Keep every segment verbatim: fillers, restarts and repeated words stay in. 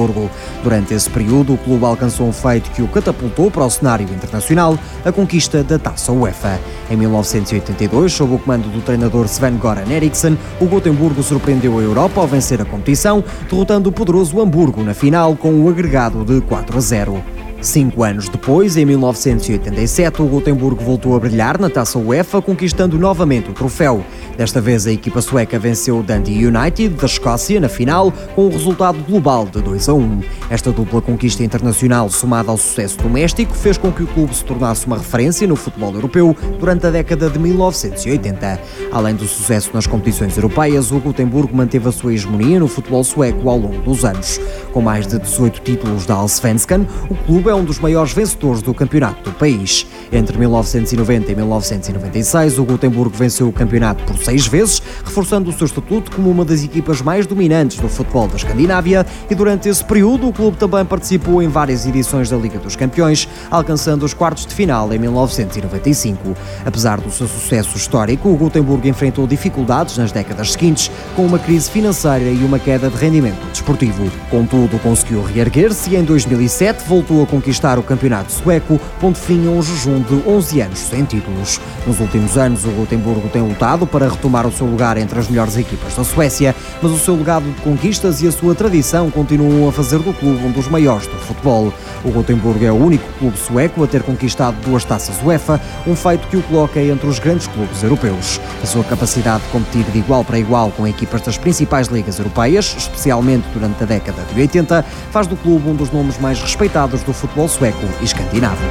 Gotemburgo. Durante esse período, o clube alcançou um feito que o catapultou para o cenário internacional, a conquista da Taça UEFA. Em mil novecentos e oitenta e dois, sob o comando do treinador Sven-Göran Eriksson, o Gotemburgo surpreendeu a Europa ao vencer a competição, derrotando o poderoso Hamburgo na final com um agregado de quatro a zero. Cinco anos depois, em mil novecentos e oitenta e sete, o Gotemburgo voltou a brilhar na Taça UEFA, conquistando novamente o troféu. Desta vez, a equipa sueca venceu o Dundee United da Escócia na final, com um resultado global de dois a um. Esta dupla conquista internacional, somada ao sucesso doméstico, fez com que o clube se tornasse uma referência no futebol europeu durante a década de mil novecentos e oitenta. Além do sucesso nas competições europeias, o Gotemburgo manteve a sua hegemonia no futebol sueco ao longo dos anos. Com mais de dezoito títulos da Allsvenskan, o clube é um dos maiores vencedores do campeonato do país. Entre mil novecentos e noventa e mil novecentos e noventa e seis, o Gotemburgo venceu o campeonato por seis vezes, reforçando o seu estatuto como uma das equipas mais dominantes do futebol da Escandinávia, e durante esse período o clube também participou em várias edições da Liga dos Campeões, alcançando os quartos de final em mil novecentos e noventa e cinco. Apesar do seu sucesso histórico, o Gotemburgo enfrentou dificuldades nas décadas seguintes, com uma crise financeira e uma queda de rendimento desportivo. Contudo, conseguiu reerguer-se e em dois mil e sete voltou a conquistar o campeonato sueco, pondo fim a um jejum de onze anos sem títulos. Nos últimos anos, o Gotemburgo tem lutado para retomar o seu lugar entre as melhores equipas da Suécia, mas o seu legado de conquistas e a sua tradição continuam a fazer do clube um dos maiores do futebol. O Gotemburgo é o único clube sueco a ter conquistado duas taças UEFA, um feito que o coloca entre os grandes clubes europeus. A sua capacidade de competir de igual para igual com equipas das principais ligas europeias, especialmente durante a década de oitenta, faz do clube um dos nomes mais respeitados do futebol sueco e escandinavo.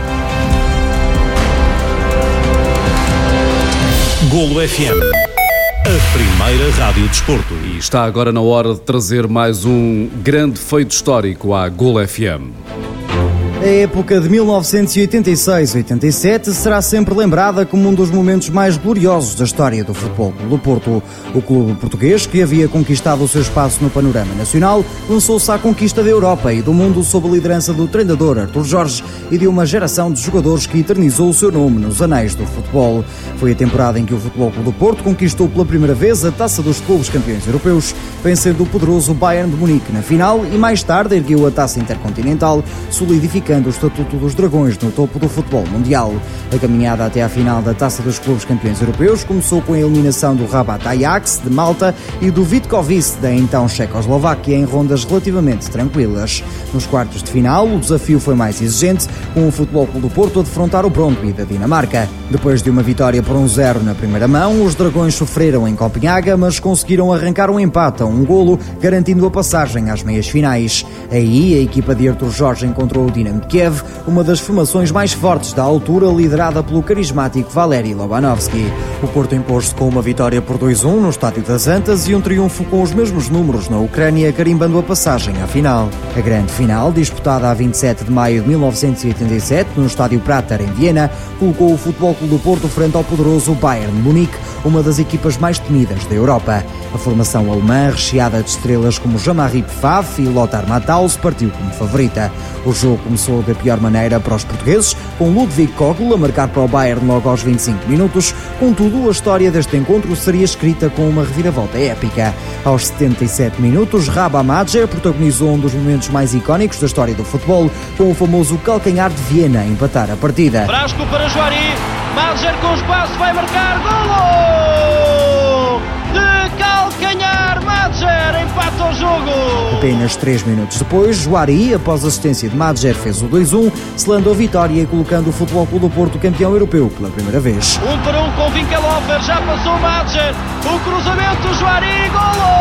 Golo F M, a primeira rádio desporto. E está agora na hora de trazer mais um grande feito histórico à Golo F M. A época de mil novecentos e oitenta e seis a oitenta e sete será sempre lembrada como um dos momentos mais gloriosos da história do Futebol Clube do Porto. O clube português, que havia conquistado o seu espaço no panorama nacional, lançou-se à conquista da Europa e do mundo sob a liderança do treinador Artur Jorge e de uma geração de jogadores que eternizou o seu nome nos anéis do futebol. Foi a temporada em que o Futebol Clube do Porto conquistou pela primeira vez a Taça dos Clubes Campeões Europeus, vencendo o poderoso Bayern de Munique na final e mais tarde ergueu a Taça Intercontinental, solidificando o estatuto dos Dragões no topo do futebol mundial. A caminhada até à final da Taça dos Clubes Campeões Europeus começou com a eliminação do Rabat Ajax de Malta e do Vitkovice da então Checoslováquia em rondas relativamente tranquilas. Nos quartos de final, o desafio foi mais exigente, com o Futebol Clube do Porto a defrontar o Brøndby da Dinamarca. Depois de uma vitória por um zero na primeira mão, os Dragões sofreram em Copenhaga, mas conseguiram arrancar um empate a um golo, garantindo a passagem às meias finais. Aí, a equipa de Artur Jorge encontrou o Dinamo de Kiev, uma das formações mais fortes da altura, liderada pelo carismático Valeri Lobanovski. O Porto impôs-se com uma vitória por dois a um no Estádio das Antas e um triunfo com os mesmos números na Ucrânia, carimbando a passagem à final. A grande final, disputada a vinte e sete de maio de mil novecentos e oitenta e sete no Estádio Prater, em Viena, colocou o Futebol Clube do Porto frente ao poderoso Bayern de Munique, uma das equipas mais temidas da Europa. A formação alemã, recheada de estrelas como Jean-Marie Pfaff e Lothar Matthaus, partiu como favorita. O jogo começou da pior maneira para os portugueses, com Ludwig Kogl a marcar para o Bayern logo aos vinte e cinco minutos. Contudo, a história deste encontro seria escrita com uma reviravolta épica. Aos setenta e sete minutos, Raba Madjer protagonizou um dos momentos mais icónicos da história do futebol, com o famoso calcanhar de Viena a empatar a partida. Frasco para Juari, Madjer com espaço vai marcar, golo! De calcanhar, Madjer empata o jogo! Apenas três minutos depois, Juari, após assistência de Madjer, fez o dois a um, selando a vitória e colocando o Futebol Clube do Porto campeão europeu pela primeira vez. Um para um com Winkelhofer, já passou Madjer, o cruzamento, Juari, golo!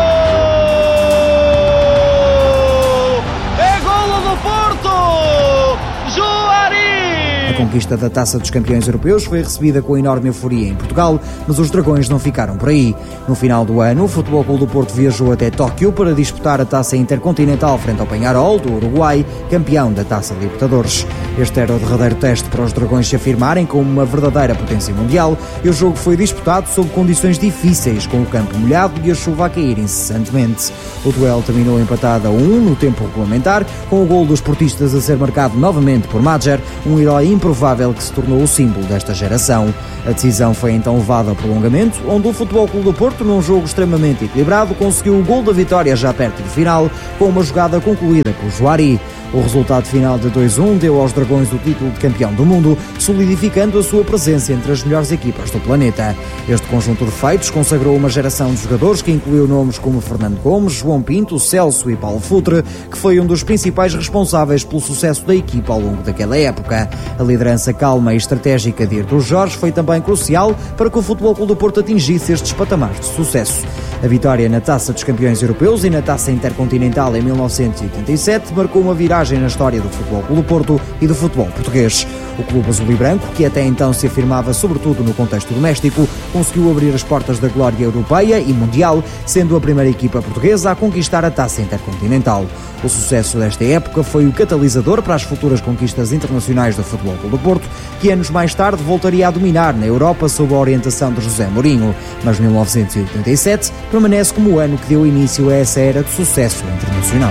É golo do Porto! Juari! A conquista da Taça dos Campeões Europeus foi recebida com enorme euforia em Portugal, mas os Dragões não ficaram por aí. No final do ano, o Futebol Clube do Porto viajou até Tóquio para disputar a Taça Intercontinental frente ao Peñarol, do Uruguai, campeão da Taça Libertadores. Este era o derradeiro teste para os Dragões se afirmarem como uma verdadeira potência mundial, e o jogo foi disputado sob condições difíceis, com o campo molhado e a chuva a cair incessantemente. O duelo terminou empatado a um no tempo regulamentar, com o gol dos portistas a ser marcado novamente por Madjer, um herói improvável provável que se tornou o símbolo desta geração. A decisão foi então levada ao prolongamento, onde o Futebol Clube do Porto, num jogo extremamente equilibrado, conseguiu o gol da vitória já perto do final, com uma jogada concluída por Juari. O resultado final de dois a um deu aos Dragões o título de campeão do mundo, solidificando a sua presença entre as melhores equipas do planeta. Este conjunto de feitos consagrou uma geração de jogadores que incluiu nomes como Fernando Gomes, João Pinto, Celso e Paulo Futre, que foi um dos principais responsáveis pelo sucesso da equipa ao longo daquela época. A liderança calma e estratégica de Artur Jorge foi também crucial para que o Futebol Clube do Porto atingisse estes patamares de sucesso. A vitória na Taça dos Campeões Europeus e na Taça Intercontinental em mil novecentos e oitenta e sete marcou uma viragem na história do Futebol Clube do Porto e do futebol português. O clube azul e branco, que até então se afirmava sobretudo no contexto doméstico, conseguiu abrir as portas da glória europeia e mundial, sendo a primeira equipa portuguesa a conquistar a Taça Intercontinental. O sucesso desta época foi o catalisador para as futuras conquistas internacionais do Futebol Clube do Porto, que anos mais tarde voltaria a dominar na Europa sob a orientação de José Mourinho. Mas mil novecentos e oitenta e sete permanece como o ano que deu início a essa era de sucesso internacional.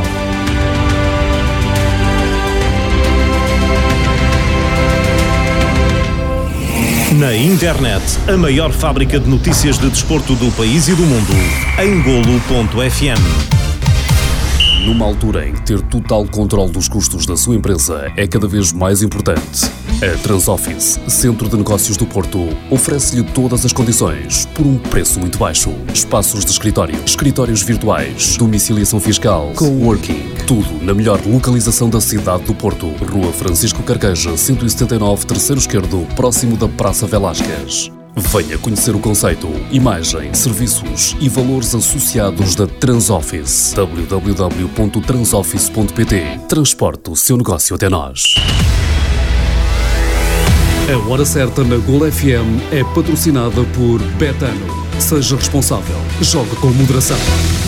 Na internet, a maior fábrica de notícias de desporto do país e do mundo, em golo ponto f m. Numa altura em que ter total controle dos custos da sua empresa é cada vez mais importante, a Transoffice, Centro de Negócios do Porto, oferece-lhe todas as condições por um preço muito baixo. Espaços de escritório, escritórios virtuais, domiciliação fiscal, coworking, tudo na melhor localização da cidade do Porto. Rua Francisco Carqueja, cento e setenta e nove, terceiro esquerdo, próximo da Praça Velásquez. Venha conhecer o conceito, imagem, serviços e valores associados da Transoffice. w w w ponto transoffice ponto p t. Transporte o seu negócio até nós. A Hora Certa na Golo F M é patrocinada por Betano. Seja responsável. Jogue com moderação.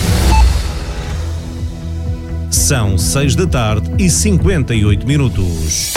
São seis da tarde e cinquenta e oito minutos.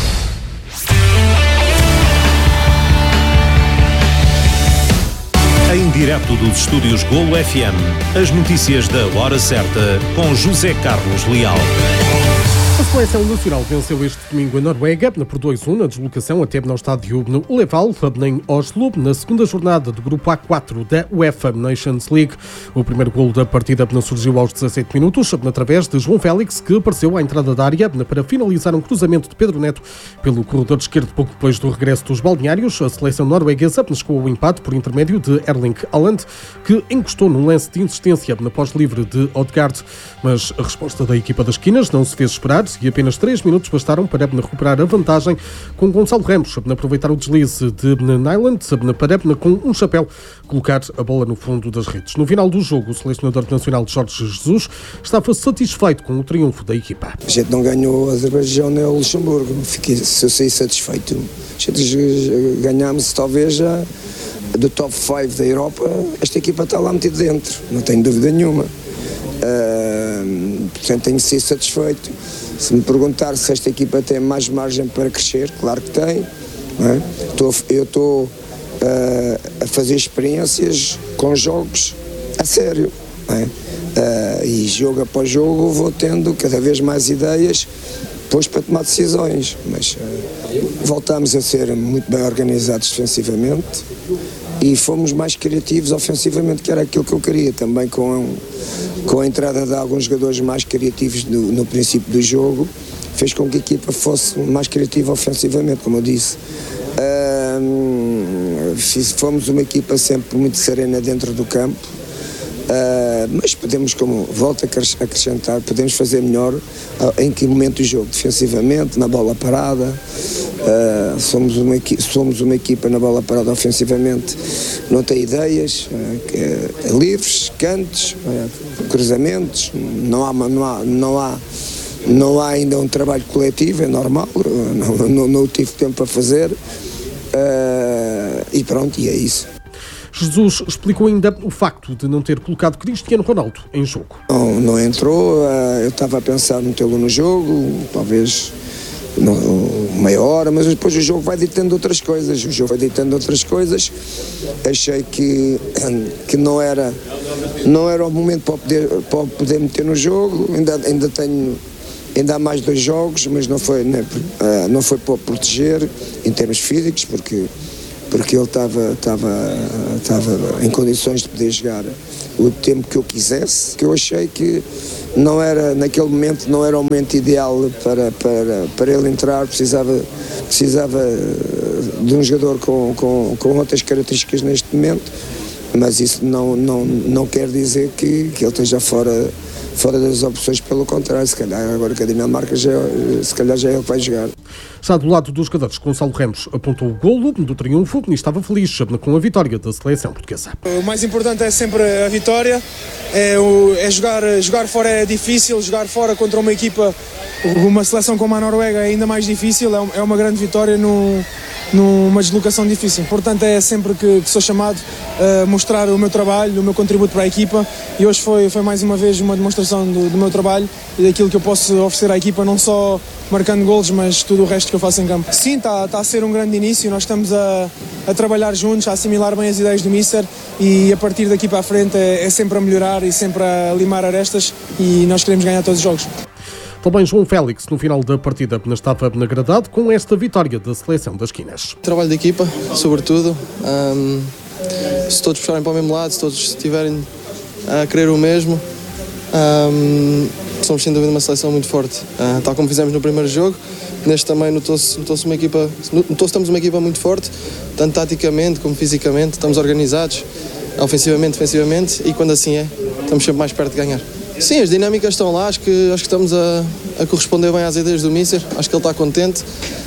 Em direto dos estúdios Golo F M, as notícias da Hora Certa com José Carlos Leal. A seleção nacional venceu este domingo a Noruega por dois a um na deslocação até no estádio no Leval, em Oslo, na segunda jornada do grupo A quatro da UEFA Nations League. O primeiro golo da partida surgiu aos dezassete minutos, através de João Félix, que apareceu à entrada da área para finalizar um cruzamento de Pedro Neto pelo corredor esquerdo pouco depois do regresso dos balneários. A seleção norueguesa chegou ao empate por intermédio de Erling Haaland, que encostou num lance de insistência na pós-livre de Odegaard, mas a resposta da equipa das esquinas não se fez esperar e apenas três minutos bastaram para recuperar a vantagem, com Gonçalo Ramos a aproveitar o deslize de Nyland para, com um chapéu, colocar a bola no fundo das redes. No final do jogo, o selecionador nacional Jorge Jesus estava satisfeito com o triunfo da equipa. A gente não ganhou o Azerbaijão nem o Luxemburgo, fiquei, se eu saí satisfeito. A gente ganhámos talvez a, do top cinco da Europa, esta equipa está lá metida dentro, não tenho dúvida nenhuma. Uh, portanto, tenho de ser satisfeito. Se me perguntar se esta equipa tem mais margem para crescer, claro que tem. Não é? Estou, eu estou uh, a fazer experiências com jogos a sério. Não é? Uh, e jogo após jogo vou tendo cada vez mais ideias depois para tomar decisões. Mas uh, voltamos a ser muito bem organizados defensivamente e fomos mais criativos ofensivamente, que era aquilo que eu queria, também com, com a entrada de alguns jogadores mais criativos no, no princípio do jogo, fez com que a equipa fosse mais criativa ofensivamente, como eu disse. Uh, fomos uma equipa sempre muito serena dentro do campo, uh, mas podemos, como volto a acrescentar, podemos fazer melhor uh, em que momento do jogo, defensivamente, na bola parada. Uh, somos, uma, somos uma equipa na bola parada ofensivamente, não tem ideias, uh, uh, livres, cantos, uh, cruzamentos, não há, não, há, não, há, não há ainda um trabalho coletivo, é normal, uh, não, não, não tive tempo para fazer, uh, e pronto, e é isso. Jesus explicou ainda o facto de não ter colocado Cristiano Ronaldo em jogo. Não, não entrou, uh, eu estava a pensar metê-lo no jogo, talvez no, meia hora, mas depois o jogo vai ditando outras coisas, o jogo vai ditando outras coisas, achei que, que não, era, não era o momento para poder, para poder meter no jogo, ainda, ainda tenho ainda há mais dois jogos, mas não foi, não, não foi para proteger em termos físicos, porque, porque ele estava, estava, estava em condições de poder jogar o tempo que eu quisesse, que eu achei que não era, naquele momento, não era o momento ideal para, para, para ele entrar, precisava, precisava de um jogador com, com, com outras características neste momento, mas isso não, não, não quer dizer que, que ele esteja fora, fora das opções, pelo contrário, se calhar agora que a Dinamarca já, se calhar já é ele que vai jogar. Já do lado dos jogadores, Gonçalo Ramos apontou o golo do triunfo e estava feliz com a vitória da seleção portuguesa. O mais importante é sempre a vitória, é, o, é jogar, jogar fora é difícil, jogar fora contra uma equipa, uma seleção como a Noruega é ainda mais difícil, é uma grande vitória no, numa deslocação difícil. Portanto, é sempre que, que sou chamado a mostrar o meu trabalho, o meu contributo para a equipa, e hoje foi, foi mais uma vez uma demonstração do, do meu trabalho e daquilo que eu posso oferecer à equipa, não só marcando golos, mas tudo o resto que eu faço em campo. Sim, está, está a ser um grande início, nós estamos a, a trabalhar juntos, a assimilar bem as ideias do Mister, e a partir daqui para a frente é, é sempre a melhorar e sempre a limar arestas, e nós queremos ganhar todos os jogos. Também João Félix, no final da partida, estava agradado com esta vitória da seleção das Quinas. Trabalho de equipa, sobretudo. Um, se todos puxarem para o mesmo lado, se todos estiverem a querer o mesmo, um, somos sem dúvida uma seleção muito forte. Uh, tal como fizemos no primeiro jogo, neste também notou-se, notou-se uma equipa, notou-se que estamos uma equipa muito forte, tanto taticamente como fisicamente, estamos organizados, ofensivamente, defensivamente, e quando assim é, estamos sempre mais perto de ganhar. Sim, as dinâmicas estão lá, acho que, acho que estamos a, a corresponder bem às ideias do Mister, acho que ele está contente.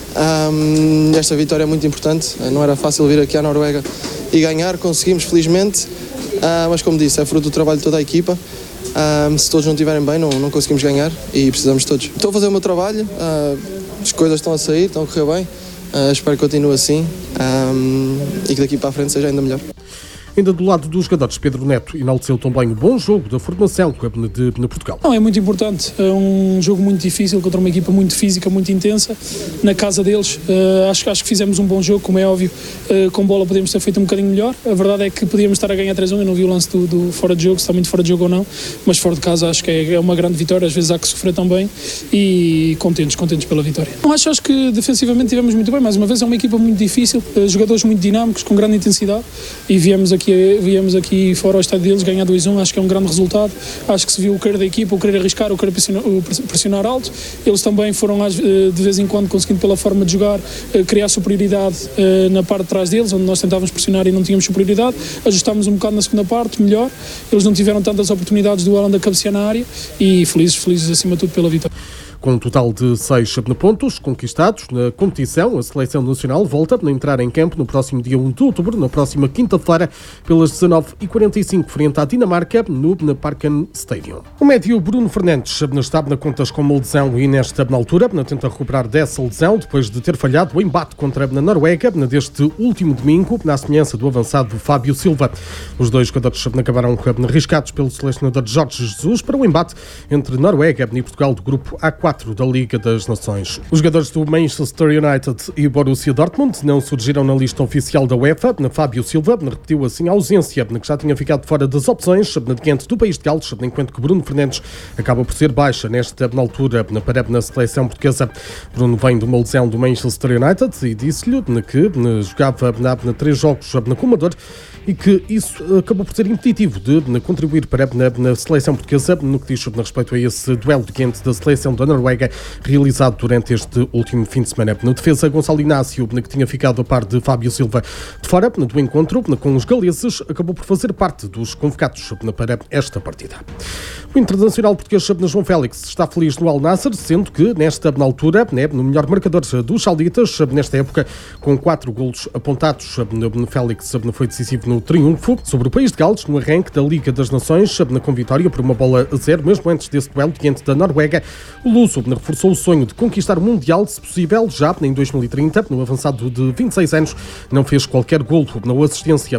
Um, esta vitória é muito importante, não era fácil vir aqui à Noruega e ganhar, conseguimos felizmente, uh, mas como disse, é fruto do trabalho de toda a equipa. Um, se todos não estiverem bem, não, não conseguimos ganhar e precisamos de todos. Estou a fazer o meu trabalho, uh, as coisas estão a sair, estão a correr bem, uh, espero que continue assim um, e que daqui para a frente seja ainda melhor. Ainda do lado dos jogadores, Pedro Neto enalteceu também o bom jogo da formação de, de Portugal. Não, é muito importante, é um jogo muito difícil contra uma equipa muito física, muito intensa, na casa deles. Uh, acho, acho que fizemos um bom jogo, como é óbvio, uh, com bola podemos ter feito um bocadinho melhor. A verdade é que podíamos estar a ganhar três a um, eu não vi o lance do, do fora de jogo, se está muito fora de jogo ou não, mas fora de casa acho que é, é uma grande vitória, às vezes há que sofrer também, e contentes, contentes pela vitória. Não, acho, acho que defensivamente tivemos muito bem, mais uma vez é uma equipa muito difícil, uh, jogadores muito dinâmicos, com grande intensidade, e viemos aqui, viemos aqui aqui fora ao estádio deles, ganhar dois a um, acho que é um grande resultado. Acho que se viu o querer da equipa, o querer arriscar, o querer pressionar, o pressionar alto. Eles também foram de vez em quando conseguindo, pela forma de jogar, criar superioridade na parte de trás deles, onde nós tentávamos pressionar e não tínhamos superioridade. Ajustámos um bocado na segunda parte, melhor. Eles não tiveram tantas oportunidades do Haaland a cabecear na área e felizes, felizes acima de tudo pela vitória. Com um total de seis pontos conquistados na competição, a Seleção Nacional volta a entrar em campo no próximo dia um de outubro, na próxima quinta-feira, pelas dezanove e quarenta e cinco, frente à Dinamarca, no Parken Stadium. O médio Bruno Fernandes estava na contas com uma lesão e nesta altura tenta recuperar dessa lesão, depois de ter falhado o embate contra a Noruega deste último domingo, na semelhança do avançado Fábio Silva. Os dois jogadores acabaram arriscados pelo selecionador Jorge Jesus para o embate entre Noruega e Portugal do grupo A quatro da Liga das Nações. Os jogadores do Manchester United e Borussia Dortmund não surgiram na lista oficial da UEFA. Fábio Silva repetiu assim a ausência, que já tinha ficado fora das opções diante do país de Gales, enquanto que Bruno Fernandes acaba por ser baixa nesta altura para a seleção portuguesa. Bruno vem de uma lesão do Manchester United e disse-lhe que jogava na três jogos como amador e que isso acabou por ser impeditivo de contribuir para a seleção portuguesa no que diz respeito a esse duelo diante da seleção da Noruega realizado durante este último fim de semana. Na defesa, Gonçalo Inácio, que tinha ficado a par de Fábio Silva de fora do encontro com os galeses, acabou por fazer parte dos convocados para esta partida. O internacional português João Félix está feliz no Al Nassr, sendo que nesta altura, no melhor marcador dos sauditas, nesta época, com quatro golos apontados, Félix foi decisivo no triunfo sobre o país de Gales, no arranque da Liga das Nações, com vitória por uma bola a zero, mesmo antes desse duelo diante da Noruega. O luso reforçou o sonho de conquistar o Mundial, se possível, já em dois mil e trinta, no avançado de vinte e seis anos, não fez qualquer golo, na assistência em três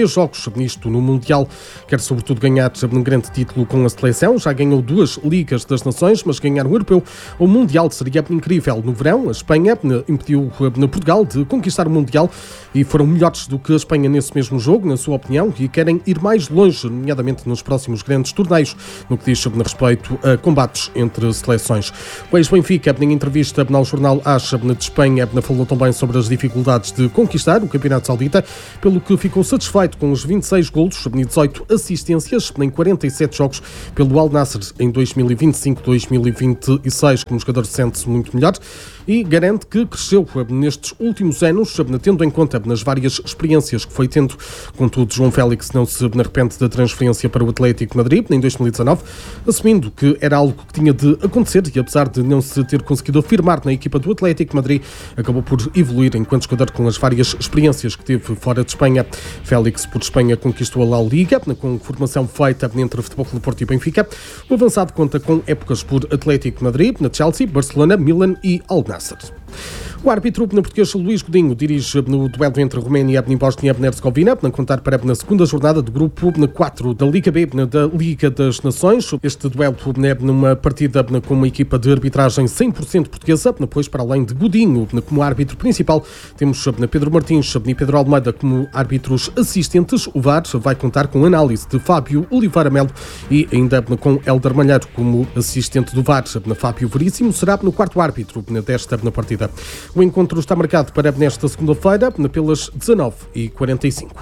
três jogos nisto no Mundial. Quer sobretudo ganhar um grande título com a seleção. Já ganhou duas Ligas das Nações, mas ganhar um europeu ou mundial seria incrível. No verão, a Espanha impediu Portugal de conquistar o Mundial e foram melhores do que a Espanha nesse mesmo jogo, na sua opinião, e querem ir mais longe, nomeadamente nos próximos grandes torneios, no que diz sobre respeito a combates entre seleções. O ex-Benfica, em entrevista ao jornal AS de Espanha, falou também sobre as dificuldades de conquistar o Campeonato Saudita, pelo que ficou satisfeito com os vinte e seis golos e dezoito assistências em quarenta e sete jogos pelo Al Nassr em dois mil e vinte e cinco dois mil e vinte e seis, como jogador sente-se muito melhor e garante que cresceu nestes últimos anos, tendo em conta nas várias experiências que foi tendo. Contudo, João Félix não se arrepende da transferência para o Atlético de Madrid em dois mil e dezanove, assumindo que era algo que tinha de acontecer e, apesar de não se ter conseguido afirmar na equipa do Atlético de Madrid, acabou por evoluir enquanto jogador com as várias experiências que teve fora de Espanha. Félix, por Espanha, conquistou a La Liga, com formação feita entre Futebol Clube do Porto e Benfica. O avançado conta com épocas por Atlético de Madrid, na Chelsea, Barcelona, Milan e Al Nassr. O árbitro na português Luís Godinho dirige no duelo entre Roménia e Bósnia-Herzegovina, a contar para na segunda jornada do grupo quatro da Liga B da Liga das Nações. Este duelo é numa partida com uma equipa de arbitragem cem por cento portuguesa, pois para além de Godinho como árbitro principal, temos Pedro Martins e Pedro Almeida como árbitros assistentes. O V A R vai contar com análise de Fábio Oliveira Melo e ainda com Hélder Malheiro como assistente do V A R. Fábio Veríssimo será no quarto árbitro desta partida. O encontro está marcado para nesta segunda-feira, pelas dezanove e quarenta e cinco.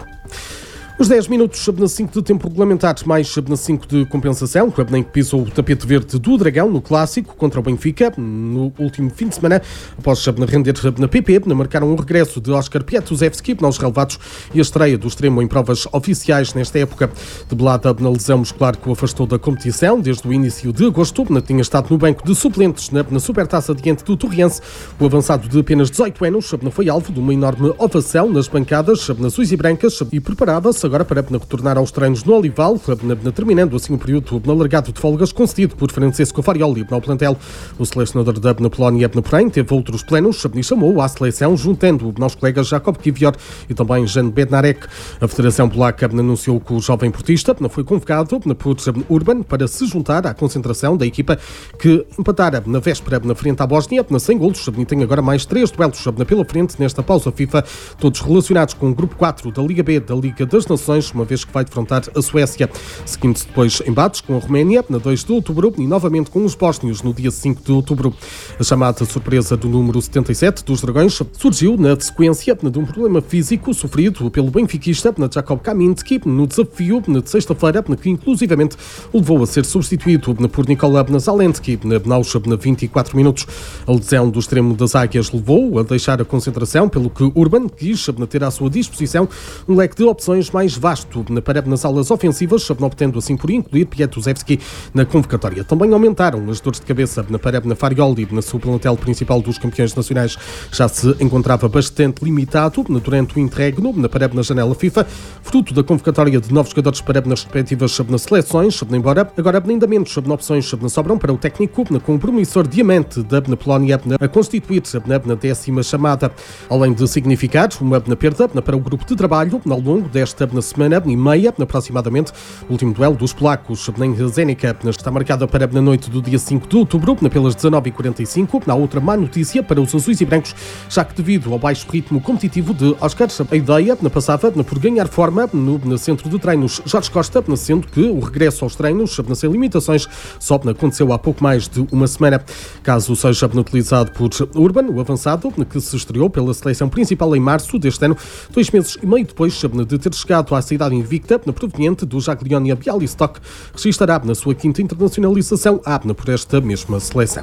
Os dez minutos na cinco de tempo regulamentar, mais na cinco de compensação, o Abném que pisou o tapete verde do Dragão no Clássico contra o Benfica no último fim de semana, após render na P P, marcaram o regresso de Oscar Piatuzewski nos relevados e a estreia do extremo em provas oficiais nesta época. Debelada na lesão muscular que o afastou da competição desde o início de agosto, tinha estado no banco de suplentes na, na Supertaça diante do Torriense. O avançado de apenas dezoito anos foi alvo de uma enorme ovação nas bancadas azuis e brancas e preparava-se agora para retornar aos treinos no Olival, terminando assim o período alargado de folgas concedido por Francesco Farioli ao plantel. O selecionador da Polónia, porém, teve outros planos e chamou à seleção, juntando aos colegas Jakob Kivior e também Jan Bednarek. A Federação Polaca anunciou que o jovem portista foi convocado por Urban para se juntar à concentração da equipa que empatara na véspera na frente à Bósnia, sem golos, e tem agora mais três duelos pela frente nesta pausa FIFA, todos relacionados com o grupo quatro da Liga B da Liga das Nações, uma vez que vai defrontar a Suécia. Seguindo-se depois embates com a Roménia, na dois de outubro, e novamente com os bósnios no dia cinco de outubro. A chamada surpresa do número setenta e sete dos Dragões surgiu na sequência de um problema físico sofrido pelo benfiquista Jakob Kaminski no desafio de sexta-feira, que inclusivamente o levou a ser substituído por Nikola Zalensky aos vinte e quatro minutos. A lesão do extremo das Águias levou a deixar a concentração, pelo que Urban quis ter à sua disposição um leque de opções mais vasto para nas aulas ofensivas, obtendo assim por incluir Piatuzewski na convocatória. Também aumentaram as dores de cabeça para na Farioli, na sua plantel principal dos campeões nacionais já se encontrava bastante limitado durante o interregno para na janela FIFA, fruto da convocatória de novos jogadores para nas respectivas nas seleções, embora agora ainda menos opções sobram para o técnico com o promissor diamante da Polónia a constituir-se na décima chamada, além de significar uma perda para o grupo de trabalho ao longo desta na semana e meia, aproximadamente. O último duelo dos polacos em Zenica está marcada para na noite do dia cinco de outubro, pelas dezanove e quarenta e cinco. Na outra má notícia para os azuis e brancos, já que devido ao baixo ritmo competitivo de Oscar, a ideia passava por ganhar forma no, no centro de treinos Jorge Costa, sendo que o regresso aos treinos sem limitações só aconteceu há pouco mais de uma semana. Caso seja utilizado por Urban, o avançado, que se estreou pela seleção principal em março deste ano, dois meses e meio depois de ter chegado à cidade invicta, proveniente do Jagiellonia Białystok, registará na sua quinta internacionalização A por esta mesma seleção.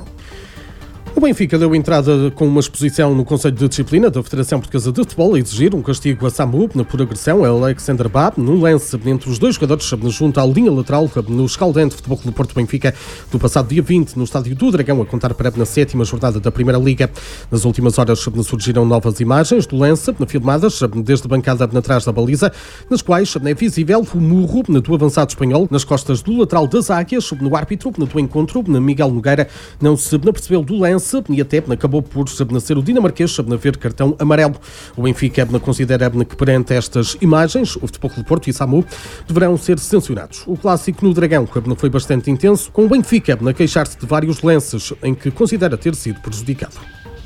O Benfica deu entrada com uma exposição no Conselho de Disciplina da Federação Portuguesa de Futebol a exigir um castigo a Samu por agressão a Alexander Bá num lance entre os dois jogadores junto à linha lateral no escaldante Futebol Clube Porto Benfica do passado dia vinte no estádio do Dragão, a contar para na sétima jornada da Primeira Liga. Nas últimas horas surgiram novas imagens do lance, filmadas desde a bancada atrás da baliza, nas quais é visível o murro do avançado espanhol nas costas do lateral das Águias. No árbitro do encontro, Miguel Nogueira, não se percebeu do lance lance e até acabou por ser o dinamarquês a ver cartão amarelo. O Benfica considera que perante estas imagens, o Futebol Clube do Porto e Samu deverão ser sancionados. O clássico no Dragão foi bastante intenso, com o Benfica a queixar-se de vários lances em que considera ter sido prejudicado.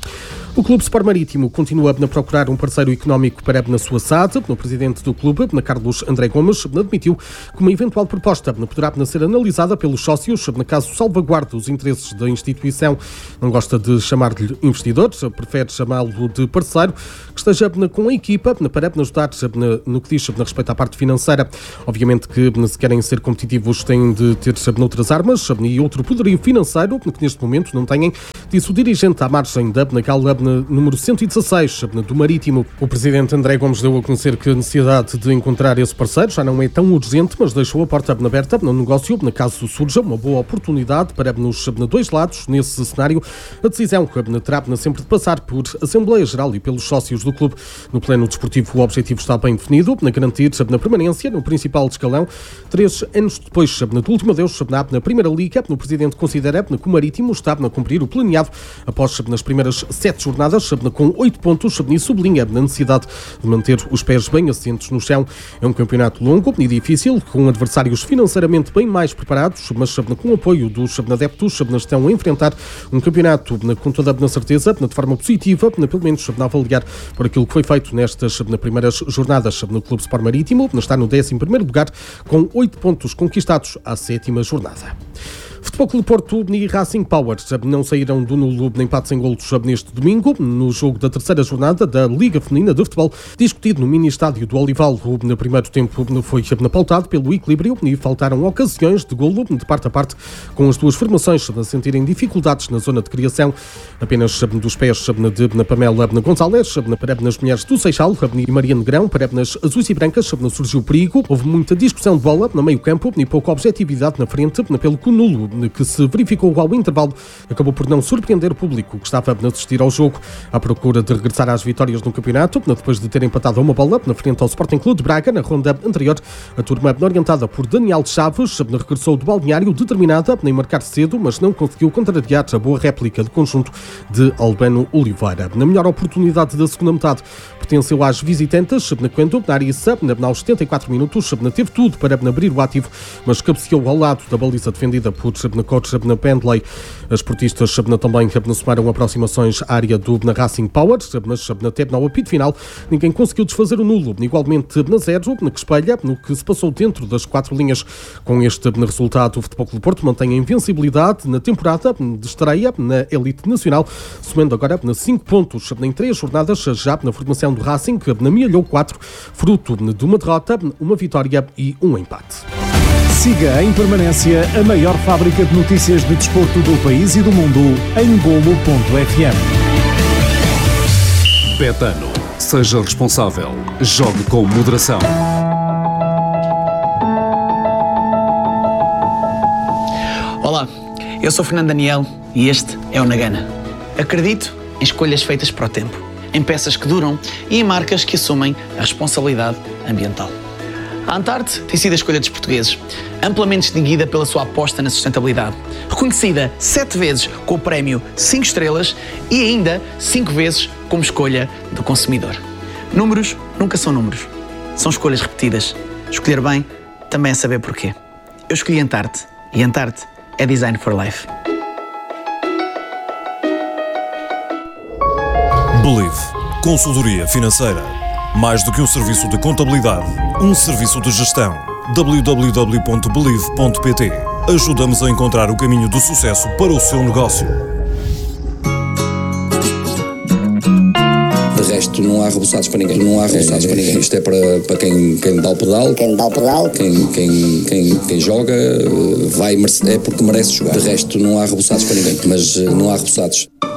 O Clube Sport Marítimo continua a procurar um parceiro económico para a sua S A D. O presidente do clube, Carlos André Gomes, admitiu que uma eventual proposta poderá ser analisada pelos sócios, caso salvaguarde os interesses da instituição. Não gosta de chamar-lhe investidor, prefere chamá-lo de parceiro, que esteja com a equipa para ajudar no que diz respeito à parte financeira. Obviamente que, se querem ser competitivos, têm de ter outras armas e outro poderio financeiro, que neste momento não têm, disse o dirigente à margem da gala número cento e dezasseis do Marítimo. O presidente André Gomes deu a conhecer que a necessidade de encontrar esse parceiro já não é tão urgente, mas deixou a porta aberta no negócio, caso surja uma boa oportunidade para nos dois lados. Nesse cenário, a decisão terá sempre de passar por Assembleia Geral e pelos sócios do clube. No plano desportivo, o objetivo está bem definido, na garantir na permanência no principal escalão. Três anos depois do último adeus na Primeira Liga, o presidente considera que o Marítimo está a cumprir o planeado após nas primeiras sete jornadas com oito pontos e sublinha a necessidade de manter os pés bem assentes no chão. É um campeonato longo e difícil, com adversários financeiramente bem mais preparados, mas com o apoio dos adeptos estão a enfrentar um campeonato com toda a certeza, de forma positiva, pelo menos a avaliar por aquilo que foi feito nestas primeiras jornadas. No Clube Sport Marítimo está no décimo primeiro lugar com oito pontos conquistados à sétima jornada. Futebol Clube Porto e Racing Power não saíram do nulo nem empate sem golos neste domingo, no jogo da terceira jornada da Liga Feminina de Futebol, discutido no mini-estádio do Olival. No primeiro tempo foi pautado pelo equilíbrio e faltaram ocasiões de golo de parte a parte, com as duas formações a sentirem dificuldades na zona de criação. Apenas dos pés de Pamela Gonçalves para as mulheres do Seixal e Maria Negrão para as azuis e brancas surgiu perigo. Houve muita discussão de bola no meio campo e pouca objetividade na frente, pelo que o nulo que se verificou ao intervalo acabou por não surpreender o público que estava a assistir ao jogo, à procura de regressar às vitórias no campeonato, depois de ter empatado a uma bola na frente ao Sporting Clube de Braga na ronda anterior. A turma, orientada por Daniel Chaves, regressou do balneário determinada em marcar cedo, mas não conseguiu contrariar a boa réplica do conjunto de Albano Oliveira. Na melhor oportunidade da segunda metade pertenceu às visitantes, quando Narissa, aos setenta e quatro minutos, teve tudo para abrir o ativo, mas cabeceou ao lado da baliza defendida por na coach na Pendley. As portistas também somaram aproximações à área do Racing Power, mas até no apito final ninguém conseguiu desfazer o nulo. Igualmente na zero, que espelha no que se passou dentro das quatro linhas. Com este resultado, o Futebol Clube do Porto mantém a invencibilidade na temporada de estreia na elite nacional, somando agora cinco pontos em três jornadas, já na formação do Racing, que amealhou quatro, fruto de uma derrota, uma vitória e um empate. Siga em permanência a maior fábrica de notícias de desporto do país e do mundo em golo ponto f m. Betano. Seja responsável. Jogue com moderação. Olá, eu sou Fernando Daniel e este é o Nagana. Acredito em escolhas feitas para o tempo, em peças que duram e em marcas que assumem a responsabilidade ambiental. A Antarte tem sido a escolha dos portugueses, amplamente distinguida pela sua aposta na sustentabilidade, reconhecida sete vezes com o prémio cinco estrelas e ainda cinco vezes como escolha do consumidor. Números nunca são números, são escolhas repetidas. Escolher bem também é saber porquê. Eu escolhi Antarte e Antarte é Design for Life. Believe. Consultoria financeira. Mais do que um serviço de contabilidade, um serviço de gestão. w w w ponto believe ponto p t. Ajuda-nos a encontrar o caminho do sucesso para o seu negócio. De resto, não há reboçados para ninguém. Não há reboçados é, para ninguém. Isto é para, para quem, quem dá o pedal. Quem dá o pedal. Quem, quem, quem, quem joga, vai, é porque merece jogar. De resto, não há reboçados para ninguém. Mas não há reboçados.